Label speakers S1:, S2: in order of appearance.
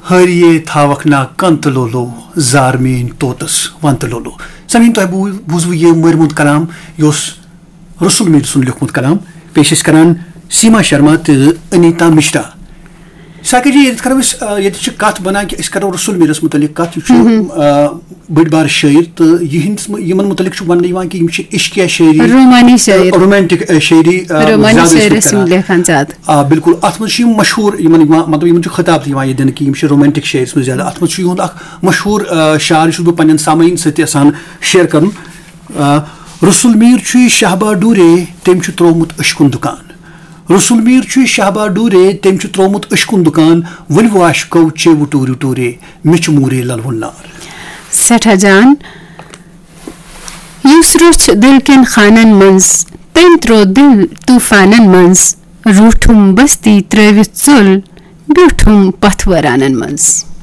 S1: हरिये थावकना कंत लोलो जारमीन तोतस वंत लोलो समीन तो बूजव ये मरमुद कलाम योस रसुल मीर सुन लिखमुद कलाम पेश करान सीमा शर्मा तो अनीता मिश्रा साके जी ये कत बना कि करो रसुल मीरस मुतलिक कत बड़ बार शायर तो यमन मुतलिक वन कि इश्किया शायरी रोमांटिक शायरी बिल्कुल अत मशहूर मतलब खिताब दिन कि रोमांटिक शायर में ज्यादा अत मशहूर शार बह पन्न सामीन सत शेयर कर रसुल मीर शहबा डूरे तम त्रोमुत अशकुन दुकान रसुल मीर शहबा डूरे तम त्रोमुत अशकुन दुकान वन वाशको चेव टूर टूरे मिच मूरे ललहुन नार
S2: सठा जान युस रुछ दिल केन खानन मंज तम त्रो दिल तूफानन मंज रूठुम बस्ती त्रवित चुल ब्यूठुम पथवरानन मंज।